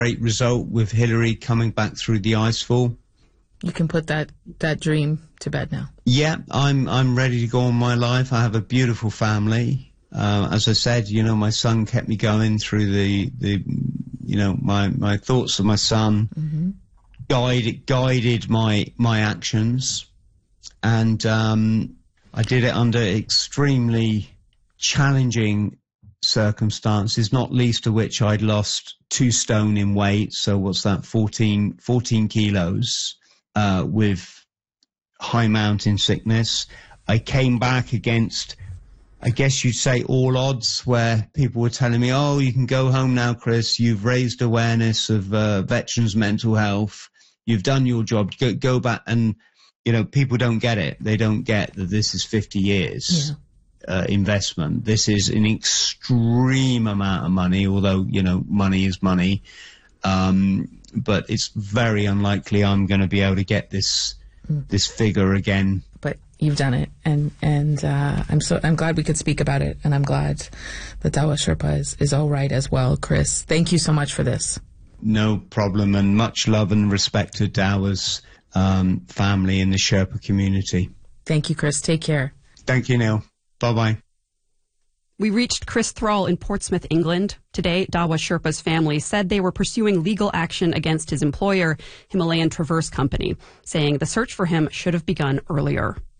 great result with Hillary coming back through the icefall. You can put that dream to bed now. Yeah, I'm ready to go on my life. I have a beautiful family. As I said, my son kept me going through the my thoughts of my son, guided my actions, and I did it under extremely challenging circumstances, not least of which I'd lost 2 stone in weight. So what's that? 14 kilos with high mountain sickness. I came back against, I guess you'd say, all odds, where people were telling me, oh, you can go home now, Chris. You've raised awareness of veterans' mental health. You've done your job. Go back. And, people don't get it. They don't get that this is 50 years investment. This is an extreme amount of money, although, money is money. But it's very unlikely I'm going to be able to get this figure again. But you've done it, and I'm glad we could speak about it, and I'm glad that Dawa Sherpa is all right as well. Chris, thank you so much for this. No problem, and much love and respect to Dawa's family and the Sherpa community. Thank you, Chris. Take care. Thank you, Neil. Bye-bye. We reached Chris Thrall in Portsmouth, England. Today, Dawa Sherpa's family said they were pursuing legal action against his employer, Himalayan Traverse Company, saying the search for him should have begun earlier.